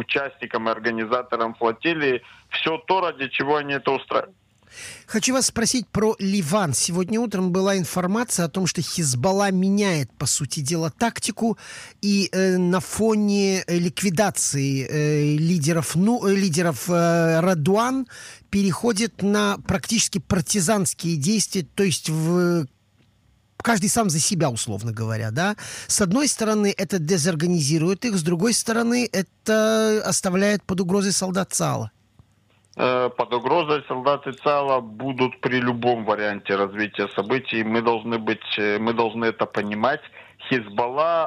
участникам и организаторам флотилии все то, ради чего они это устраивают. Хочу вас спросить про Ливан. Сегодня утром была информация о том, что Хизбалла меняет, по сути дела, тактику, и на фоне ликвидации лидеров Радуан переходит на практически партизанские действия, то есть каждый сам за себя, условно говоря, да. С одной стороны, это дезорганизирует их, с другой стороны, это оставляет под угрозой солдат ЦАЛа. Под угрозой солдаты ЦАЛа будут при любом варианте развития событий. Мы должны это понимать. Хизбалла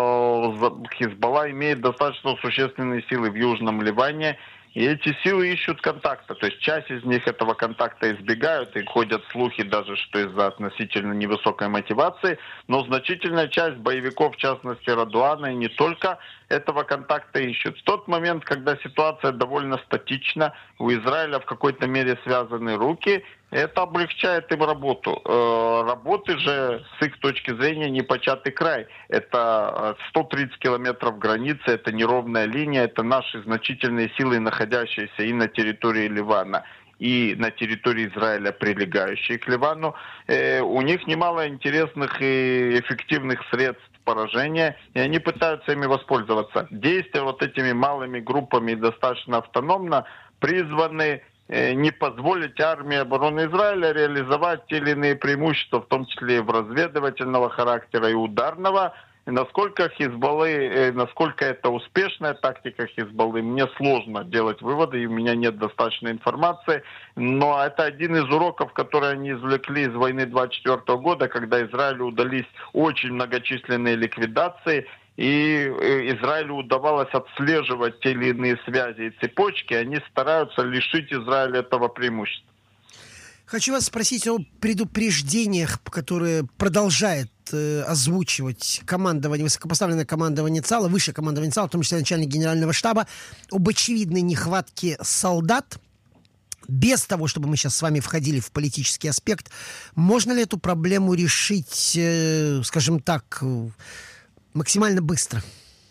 имеет достаточно существенные силы в Южном Ливане. И эти силы ищут контакта. То есть часть из них этого контакта избегают. И ходят слухи даже, что из-за относительно невысокой мотивации. Но значительная часть боевиков, в частности Радуана, и не только, этого контакта ищут. В тот момент, когда ситуация довольно статична, у Израиля в какой-то мере связаны руки, это облегчает им работу. Работы же, с их точки зрения, непочатый край. Это 130 километров границы, это неровная линия, это наши значительные силы, находящиеся и на территории Ливана, и на территории Израиля, прилегающие к Ливану. У них немало интересных и эффективных средств поражения, и они пытаются ими воспользоваться. Действия вот этими малыми группами достаточно автономно призваны не позволить армии обороны Израиля реализовать те или иные преимущества, в том числе и в разведывательного характера и ударного. И насколько это успешная тактика Хизбаллы, мне сложно делать выводы, и у меня нет достаточной информации. Но это один из уроков, которые они извлекли из войны 1924 года, когда Израилю удались очень многочисленные ликвидации, и Израилю удавалось отслеживать те или иные связи и цепочки, они стараются лишить Израиля этого преимущества. Хочу вас спросить о предупреждениях, которые продолжает озвучивать командование, высокопоставленное командование ЦАЛа, высшее командование ЦАЛа, в том числе начальник генерального штаба, об очевидной нехватке солдат. Без того, чтобы мы сейчас с вами входили в политический аспект, можно ли эту проблему решить, скажем так, максимально быстро?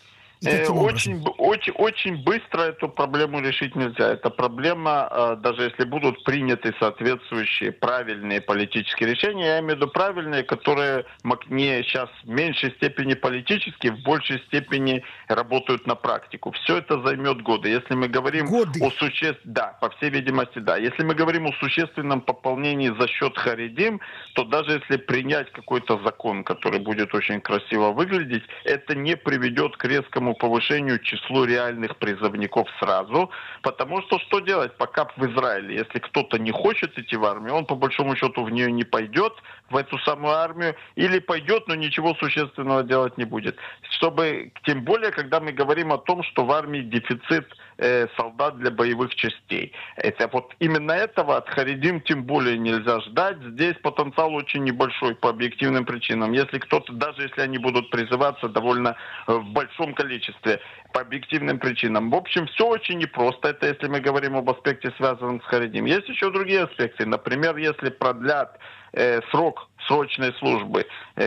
Очень быстро эту проблему решить нельзя. Эта проблема, даже если будут приняты соответствующие правильные политические решения, я имею в виду правильные, которые не сейчас в меньшей степени политические, в большей степени работают на практику. Все это займет годы. Если мы говорим о по всей видимости, да. Если мы говорим о существенном пополнении за счет харидим, то даже если принять какой-то закон, который будет очень красиво выглядеть, это не приведет к резкому повышению числу реальных призывников сразу, потому что делать, пока в Израиле, если кто-то не хочет идти в армию, он по большому счету в нее не пойдет, в эту самую армию, или пойдет, но ничего существенного делать не будет. Тем более, когда мы говорим о том, что в армии дефицит солдат для боевых частей. Именно этого от харидим тем более нельзя ждать. Здесь потенциал очень небольшой по объективным причинам. Даже если они будут призываться довольно в большом количестве, по объективным причинам. В общем, все очень непросто. Это если мы говорим об аспекте, связанном с харидим. Есть еще другие аспекты. Например, если продлят срок срочной службы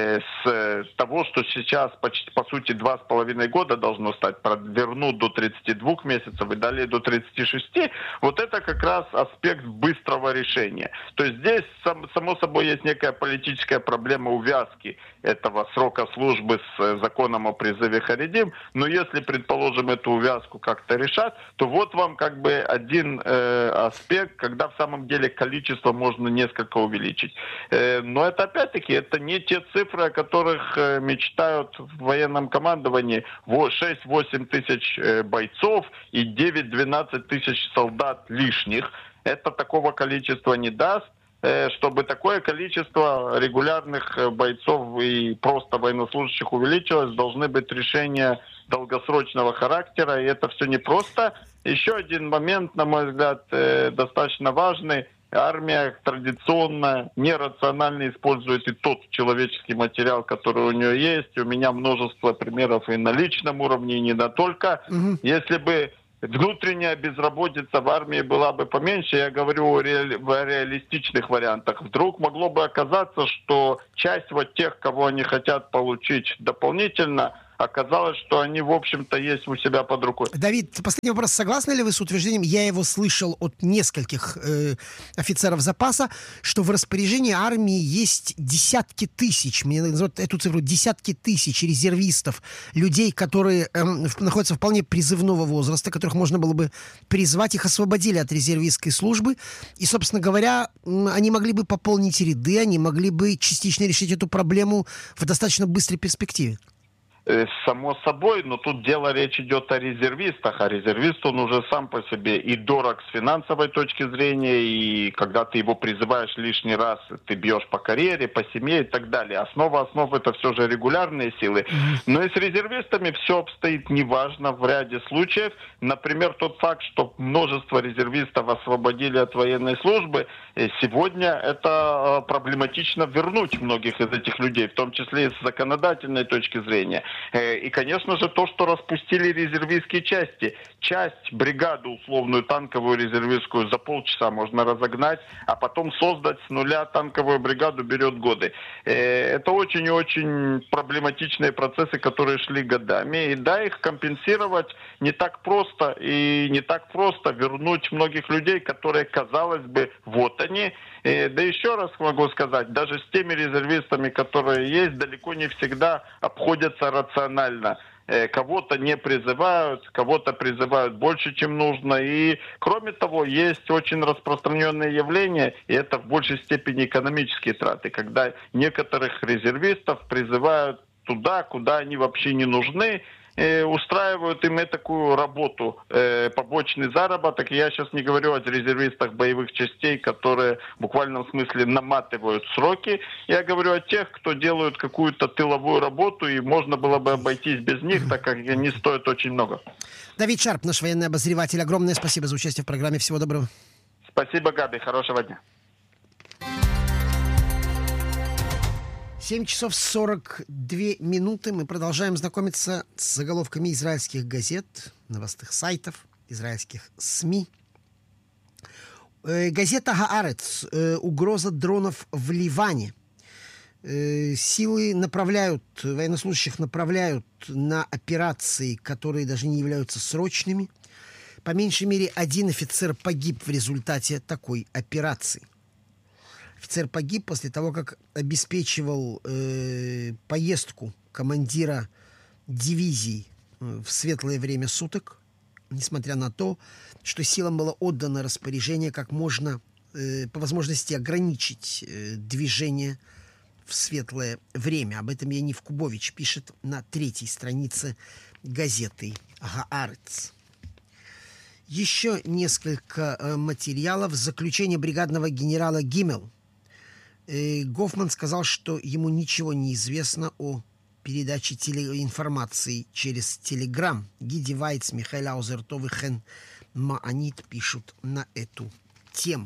с того, что сейчас почти, по сути, 2,5 года должно стать, вернут до 32 месяцев и далее до 36, вот это как раз аспект быстрого решения. То есть здесь, само собой, есть некая политическая проблема увязки этого срока службы с законом о призыве харидим, но если, предположим, эту увязку как-то решать, то вот вам как бы один аспект, когда в самом деле количество можно несколько увеличить. Но это опять-таки, это не те цифры, о которых мечтают в военном командовании. 6-8 тысяч бойцов и 9-12 тысяч солдат лишних. Это такого количества не даст. Чтобы такое количество регулярных бойцов и просто военнослужащих увеличилось, должны быть решения долгосрочного характера, и это все непросто. Еще один момент, на мой взгляд, достаточно важный. Армия традиционно нерационально использует и тот человеческий материал, который у нее есть. У меня множество примеров и на личном уровне, и не на только. Если бы внутренняя безработица в армии была бы поменьше, я говорю о реалистичных вариантах, вдруг могло бы оказаться, что часть вот тех, кого они хотят получить дополнительно, оказалось, что они, в общем-то, есть у себя под рукой. Давид, последний вопрос. Согласны ли вы с утверждением, я его слышал от нескольких офицеров запаса, что в распоряжении армии есть десятки тысяч, мне называют эту цифру, десятки тысяч резервистов, людей, которые находятся вполне призывного возраста, которых можно было бы призвать, их освободили от резервистской службы, и, собственно говоря, они могли бы пополнить ряды, они могли бы частично решить эту проблему в достаточно быстрой перспективе. Само собой, но тут речь идет о резервистах, а резервист, он уже сам по себе и дорог с финансовой точки зрения, и когда ты его призываешь лишний раз, ты бьешь по карьере, по семье и так далее. Основа основ это все же регулярные силы. Но и с резервистами все обстоит неважно в ряде случаев. Например, тот факт, что множество резервистов освободили от военной службы, сегодня это проблематично вернуть многих из этих людей, в том числе и с законодательной точки зрения. И, конечно же, то, что распустили резервистские части. Часть, бригаду условную танковую резервистскую за полчаса можно разогнать, а потом создать с нуля танковую бригаду берет годы. Это очень и очень проблематичные процессы, которые шли годами. И да, их компенсировать не так просто. И не так просто вернуть многих людей, которые, казалось бы, вот они. Да еще раз могу сказать, даже с теми резервистами, которые есть, далеко не всегда обходятся рационально. Кого-то не призывают, кого-то призывают больше, чем нужно. И, кроме того, есть очень распространенное явление, и это в большей степени экономические траты, когда некоторых резервистов призывают туда, куда они вообще не нужны, устраивают им такую работу, побочный заработок. Я сейчас не говорю о резервистах боевых частей, которые в буквальном смысле наматывают сроки. Я говорю о тех, кто делают какую-то тыловую работу, и можно было бы обойтись без них, так как они стоят очень много. Давид Шарп, наш военный обозреватель, огромное спасибо за участие в программе. Всего доброго. Спасибо, Габи. Хорошего дня. 7 часов 42 минуты. Мы продолжаем знакомиться с заголовками израильских газет, новостных сайтов, израильских СМИ. Газета «Хаарец». Угроза дронов в Ливане. Силы направляют, военнослужащих направляют на операции, которые даже не являются срочными. По меньшей мере, один офицер погиб в результате такой операции. Офицер погиб после того, как обеспечивал поездку командира дивизии в светлое время суток, несмотря на то, что силам было отдано распоряжение как можно по возможности ограничить движение в светлое время. Об этом Янив Кубович пишет на 3-й странице газеты «Хаарец». Еще несколько материалов. Заключение бригадного генерала Гиммел. Гофман сказал, что ему ничего не известно о передаче информации через Телеграм. Гиди Вайц, Михаил Аузертов и Хен Маанит пишут на эту тему.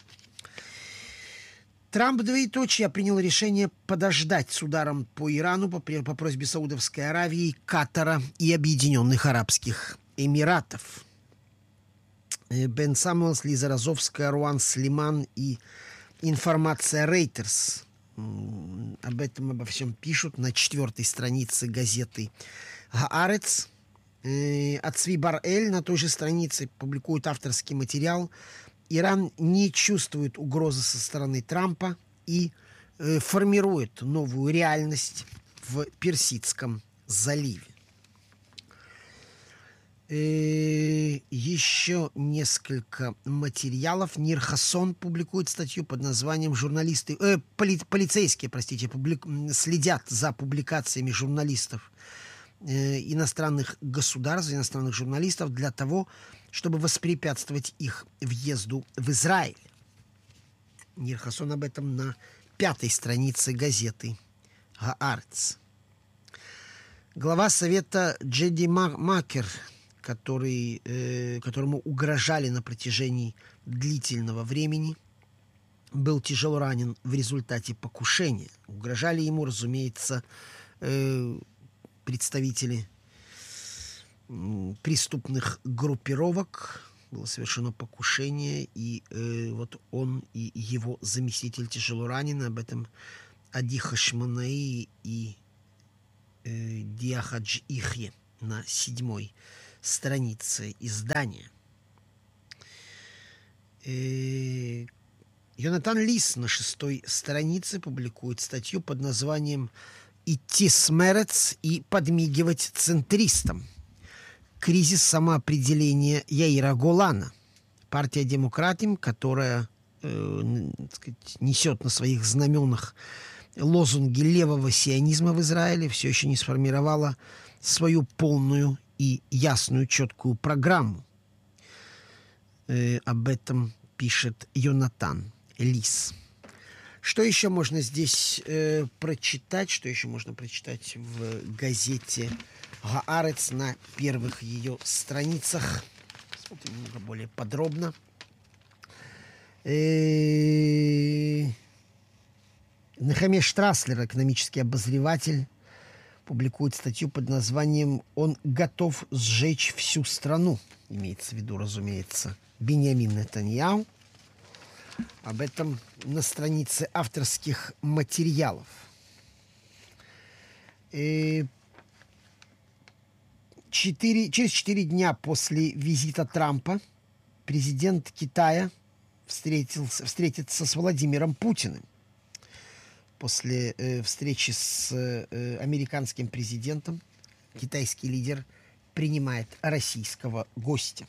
Трамп, двоеточие, принял решение подождать с ударом по Ирану по просьбе Саудовской Аравии, Катара и Объединенных Арабских Эмиратов. Бен Самуэлс, Лиза Розовская, Руан Слиман и информация Рейтерс. Об этом, обо всем пишут на 4-й странице газеты «Хаарец». Ацви Бар-Эль на той же странице публикует авторский материал. Иран не чувствует угрозы со стороны Трампа и формирует новую реальность в Персидском заливе. Еще несколько материалов. Нир Хассон публикует статью под названием полицейские, следят за публикациями журналистов иностранных государств, иностранных журналистов для того, чтобы воспрепятствовать их въезду в Израиль. Нир Хассон об этом на 5-й странице газеты «Хаарец». Глава Совета Джеди Макер, которому угрожали на протяжении длительного времени, был тяжело ранен в результате покушения. Угрожали ему, разумеется, представители преступных группировок. Было совершено покушение, и вот он и его заместитель тяжело ранены. Об этом Ади Хашмонаи и Диахадж Ихе на 7-й странице издания. Йонатан Лис на 6-й странице публикует статью под названием «Идти с Мерец и подмигивать центристам. Кризис самоопределения Яира Голана». Партия Демократим, которая несет на своих знаменах лозунги левого сионизма в Израиле, все еще не сформировала свою полную и ясную, четкую программу. Об этом пишет Йонатан Лис. Что еще можно здесь прочитать? Что еще можно прочитать в газете «Гаарец» на первых ее страницах? Смотрим немного более подробно. Нехемия Штраслер, экономический обозреватель, публикует статью под названием «Он готов сжечь всю страну». Имеется в виду, разумеется, Биньямин Нетаньяху. Об этом на странице авторских материалов. Через 4 дня после визита Трампа президент Китая встретится с Владимиром Путиным. После встречи с американским президентом китайский лидер принимает российского гостя.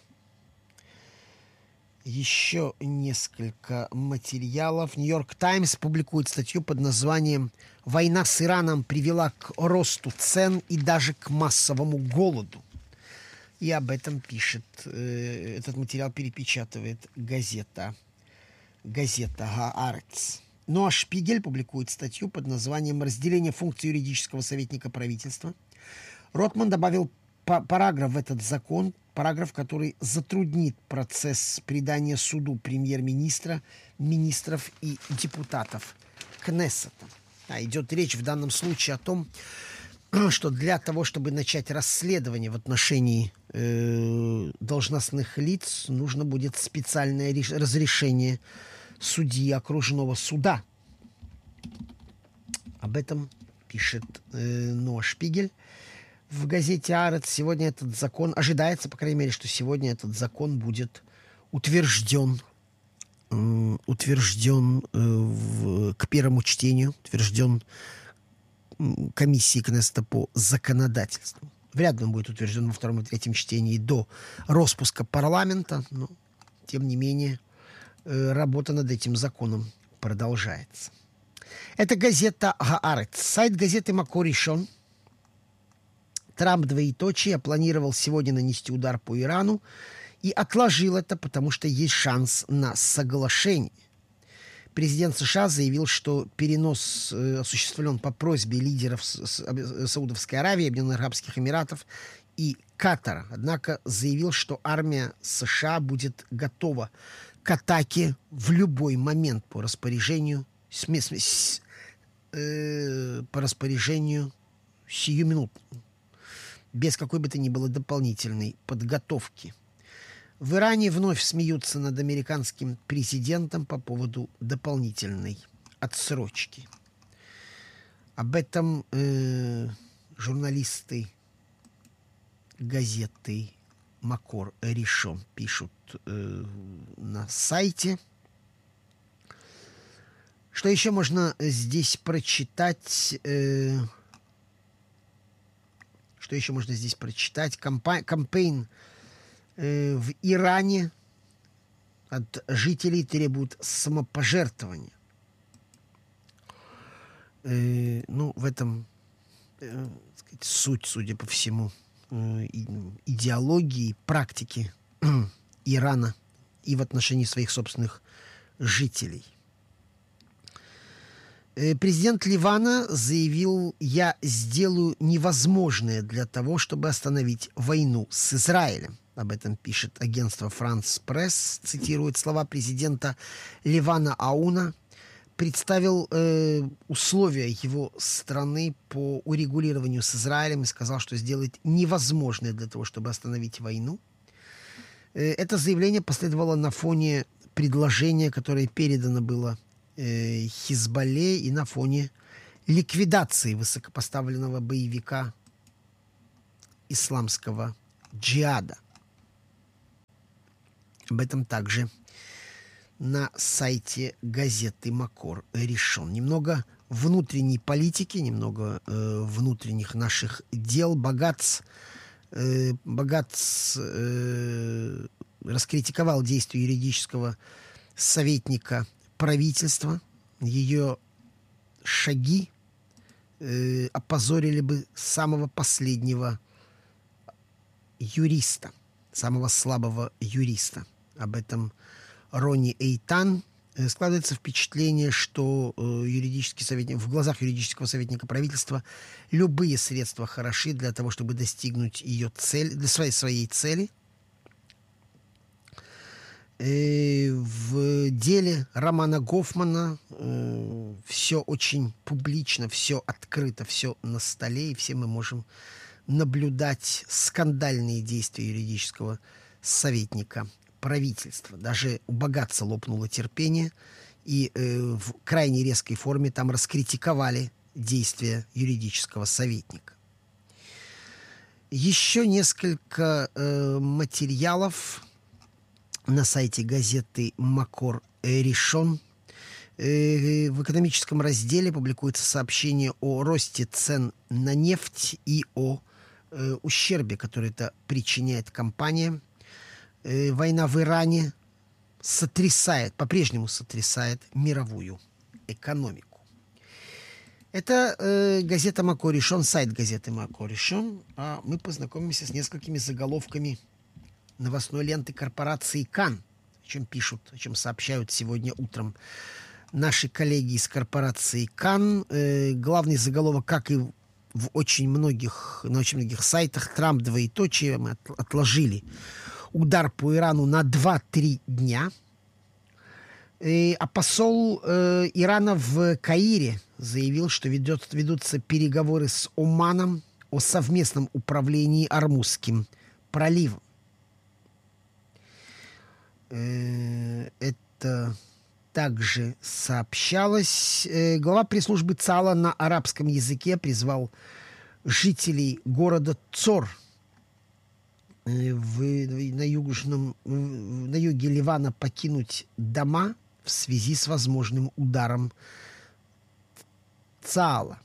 Еще несколько материалов. «Нью-Йорк Таймс» публикует статью под названием «Война с Ираном привела к росту цен и даже к массовому голоду». И об этом пишет, этот материал перепечатывает газета «Гаарец». Ну а «Шпигель» публикует статью под названием «Разделение функций юридического советника правительства». Ротман добавил параграф в этот закон, параграф, который затруднит процесс придания суду премьер-министра, министров и депутатов Кнессета. Идет речь в данном случае о том, что для того, чтобы начать расследование в отношении должностных лиц, нужно будет специальное разрешение судьи окружного суда. Об этом пишет Ноа Шпигель в газете «Арец». Сегодня этот закон, ожидается, по крайней мере, что сегодня этот закон будет утвержден к первому чтению, утвержден комиссией Кнессета по законодательству. Вряд ли он будет утвержден во втором и третьем чтении до распуска парламента, но, тем не менее, работа над этим законом продолжается. Это газета «Гаарец». Сайт газеты «Макор Ришон». Трамп, двоеточие, планировал сегодня нанести удар по Ирану и отложил это, потому что есть шанс на соглашение. Президент США заявил, что перенос осуществлен по просьбе лидеров Саудовской Аравии, Объединенных Арабских Эмиратов и Катара. Однако заявил, что армия США будет готова к атаке в любой момент по распоряжению сиюминутному, без какой бы то ни было дополнительной подготовки. В Иране вновь смеются над американским президентом по поводу дополнительной отсрочки. Об этом журналисты газеты «Макор Ришон» пишут на сайте. Что еще можно здесь прочитать? Кампейн в Иране от жителей требуют самопожертвования. В этом суть, судя по всему, идеологии, практики Ирана и в отношении своих собственных жителей. Президент Ливана заявил: «Я сделаю невозможное для того, чтобы остановить войну с Израилем». Об этом пишет агентство «Франс Пресс», цитирует слова президента Ливана Ауна. Представил условия его страны по урегулированию с Израилем и сказал, что сделает невозможное для того, чтобы остановить войну. Это заявление последовало на фоне предложения, которое передано было Хизбалле, и на фоне ликвидации высокопоставленного боевика исламского джихада. Об этом также на сайте газеты «Макор решен». Немного внутренней политики, немного внутренних наших дел. Багац раскритиковал действия юридического советника правительства. Ее шаги опозорили бы самого последнего юриста, самого слабого юриста. Об этом Рони Эйтан. Складывается впечатление, что юридический советник, в глазах юридического советника правительства любые средства хороши для того, чтобы достигнуть ее цели, для своей цели. В деле Романа Гофмана все очень публично, все открыто, все на столе, и все мы можем наблюдать скандальные действия юридического советника правительства. Даже у Багатца лопнуло терпение, и в крайне резкой форме там раскритиковали действия юридического советника. Еще несколько материалов на сайте газеты «Макор решен». В экономическом разделе публикуется сообщение о росте цен на нефть и о ущербе, который это причиняет компаниям. Война в Иране по-прежнему сотрясает мировую экономику. Это газета «Макор решен», сайт газеты «Макор решен». А мы познакомимся с несколькими заголовками новостной ленты корпорации «Кан», о чем пишут, о чем сообщают сегодня утром наши коллеги из корпорации «Кан». Главный заголовок, как и на очень многих сайтах, Трамп двоеточие, мы отложили удар по Ирану на 2-3 дня. А посол Ирана в Каире заявил, что ведутся переговоры с Оманом о совместном управлении Ормузским проливом. Это также сообщалось. Глава пресс-службы ЦАЛа на арабском языке призвал жителей города Цор на юге Ливана покинуть дома в связи с возможным ударом ЦАЛа.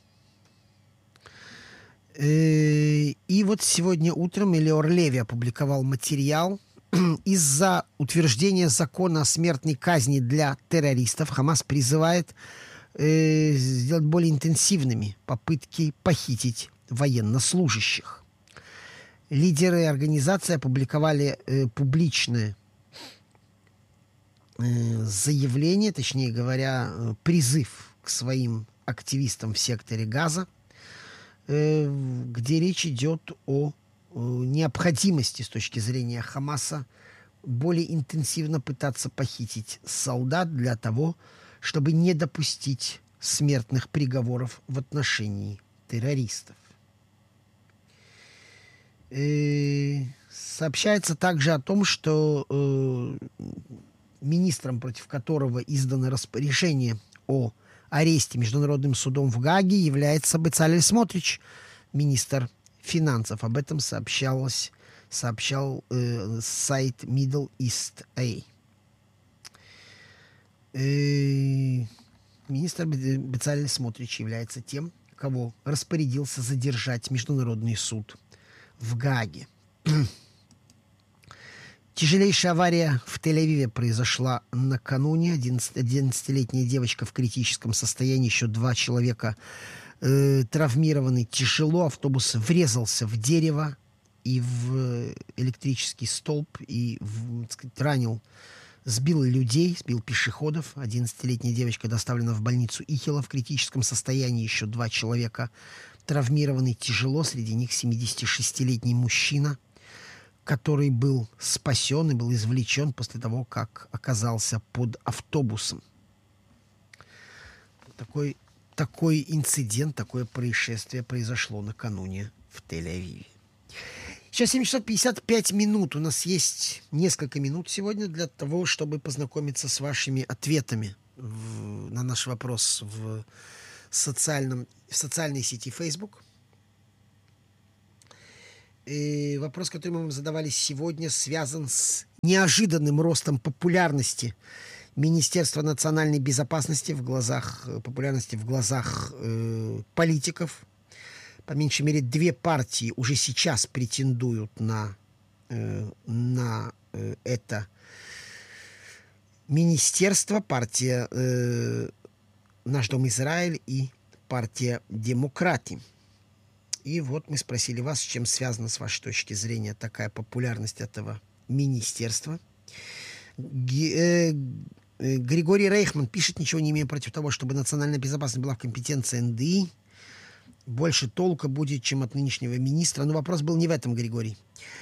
И вот сегодня утром Элиор Леви опубликовал материал. Из-за утверждения закона о смертной казни для террористов Хамас призывает сделать более интенсивными попытки похитить военнослужащих. Лидеры организации опубликовали публичное заявление, точнее говоря, призыв к своим активистам в секторе Газа, где речь идет о необходимости с точки зрения Хамаса более интенсивно пытаться похитить солдат для того, чтобы не допустить смертных приговоров в отношении террористов. Сообщается также о том, что министром, против которого издано распоряжение о аресте Международным судом в Гааге, является Бецалель Смотрич, министр финансов. Об этом сообщал сайт Middle East A. Министр Бецалель Смотрич является тем, кого распорядился задержать Международный суд в Гааге. Тяжелейшая авария в Тель-Авиве произошла накануне. 11-летняя девочка в критическом состоянии, еще 2 человека травмированы тяжело. Автобус врезался в дерево и в электрический столб, и, ранил, сбил людей, сбил пешеходов. 11-летняя девочка доставлена в больницу Ихила в критическом состоянии. Еще 2 человека травмированы тяжело. Среди них 76-летний мужчина, который был спасен и был извлечен после того, как оказался под автобусом. Такой инцидент, такое происшествие произошло накануне в Тель-Авиве. Сейчас 7 часов 55 минут. У нас есть несколько минут сегодня для того, чтобы познакомиться с вашими ответами на наш вопрос в в социальной сети Facebook. И вопрос, который мы вам задавали сегодня, связан с неожиданным ростом популярности Министерства национальной безопасности в глазах политиков. По меньшей мере, 2 партии уже сейчас претендуют на это министерство. Партия «Наш дом Израиль» и партия «Демократы». И вот мы спросили вас, с чем связана, с вашей точки зрения, такая популярность этого министерства. Григорий Рейхман пишет: ничего не имею против того, чтобы национальная безопасность была в компетенции НДИ. Больше толка будет, чем от нынешнего министра. Но вопрос был не в этом, Григорий.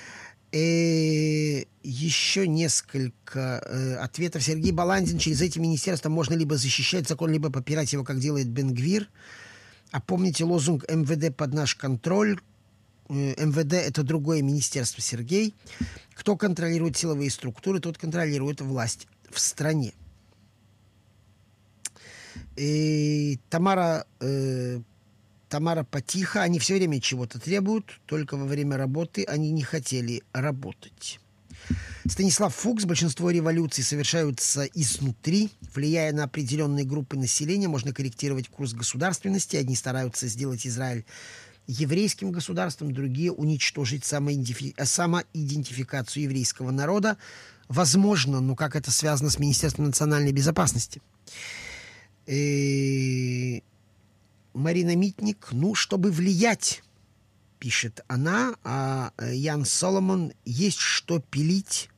Еще несколько ответов. Сергей Баландин: через эти министерства можно либо защищать закон, либо попирать его, как делает Бен-Гвир. А помните лозунг МВД под наш контроль? МВД — это другое министерство, Сергей. Кто контролирует силовые структуры, тот контролирует власть в стране. Тамара Потиха: они все время чего-то требуют, только во время работы они не хотели работать. Станислав Фукс: большинство революций совершаются изнутри. Влияя на определенные группы населения, можно корректировать курс государственности. Одни стараются сделать Израиль еврейским государством, другие уничтожить самоидентификацию еврейского народа. Возможно, но как это связано с Министерством национальной безопасности? Марина Митник: чтобы влиять, пишет она, а Ян Соломон: есть что пилить.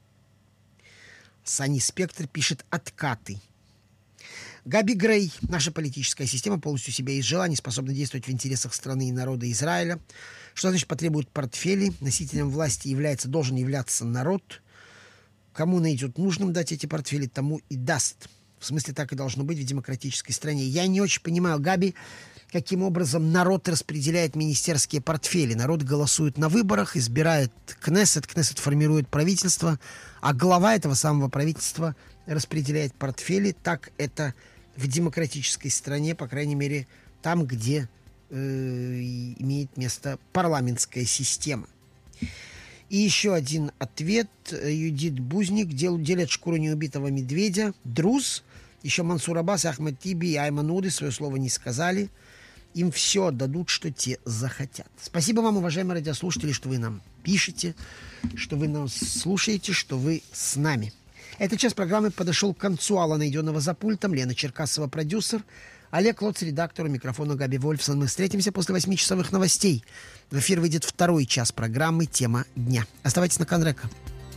Сани Спектр пишет: откаты. Габи Грей: наша политическая система полностью себя изжила, не способна действовать в интересах страны и народа Израиля. Что значит потребует портфели? Носителем власти должен являться народ. Кому найдет нужным дать эти портфели, тому и даст. В смысле, так и должно быть в демократической стране. Я не очень понимаю, Габи, каким образом народ распределяет министерские портфели. Народ голосует на выборах, избирает Кнессет, Кнессет формирует правительство, а глава этого самого правительства распределяет портфели. Так это в демократической стране, по крайней мере, там, где имеет место парламентская система. И еще один ответ. Юдит Бузник: делят шкуру неубитого медведя. Друз. Еще Мансур Аббас, Ахмед Тиби и Айман Уды свое слово не сказали. Им все отдадут, что те захотят. Спасибо вам, уважаемые радиослушатели, что вы нам пишете, что вы нас слушаете, что вы с нами. Этот час программы подошел к концу. Алла Найденова за пультом, Лена Черкасова продюсер, Олег Лоц редактор, у микрофона Габи Вольфсон. Мы встретимся после 8-часовых новостей. В эфир выйдет 2-й час программы «Тема дня». Оставайтесь на Канрека.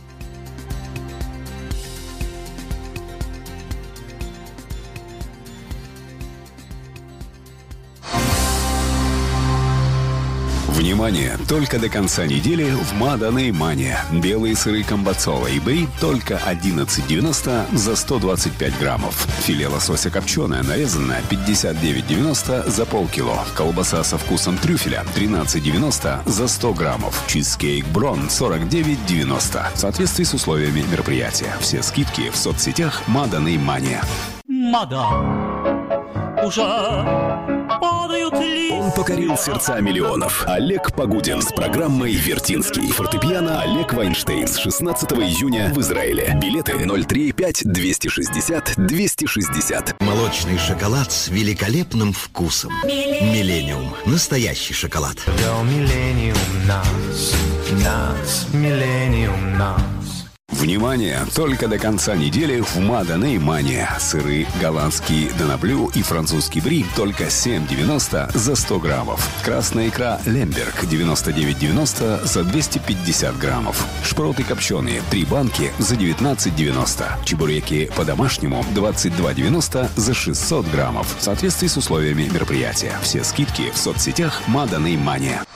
Внимание! Только до конца недели в Маданей Мане. Белые сыры Камбацола и Бри только $11.90 за 125 граммов. Филе лосося копченое нарезанное 59.90 за полкило. Колбаса со вкусом трюфеля 13.90 за 100 граммов. Чизкейк Брон 49.90. В соответствии с условиями мероприятия. Все скидки в соцсетях Маданей Мане. Он покорил сердца миллионов. Олег Погудин с программой «Вертинский». Фортепиано Олег Вайнштейн с 16 июня в Израиле. Билеты 035-260-260. Молочный шоколад с великолепным вкусом. Миллениум. Настоящий шоколад. Миллениум нас. Миллениум нас. Внимание! Только до конца недели в Маданей Мане. Сыры голландский Донаблю и французский Бри только $7.90 за 100 граммов. Красная икра Лемберг 99.90 за 250 граммов. Шпроты копченые 3 банки за $19.90. Чебуреки по-домашнему 22.90 за 600 граммов. В соответствии с условиями мероприятия. Все скидки в соцсетях Маданей Мане.